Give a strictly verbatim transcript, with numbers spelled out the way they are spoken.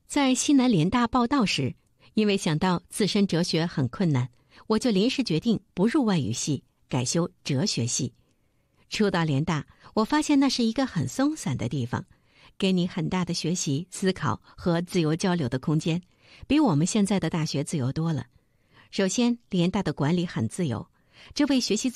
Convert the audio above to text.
在西南联大报到时，因为想到自身哲学很困难，我就临时决定不入外语系，改修哲学系。初到联大，我发现那是一个很松散的地方，给你很大的学习、思考和自由交流的空间，比我们现在的大学自由多了。首先，联大的管理很自由，这为学习